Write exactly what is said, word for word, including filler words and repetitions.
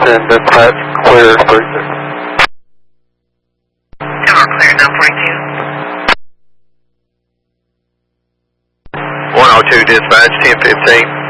ten, dispatch, clear, forty-six. Tower clear, now forty-two. one oh two, dispatch, ten fifteen.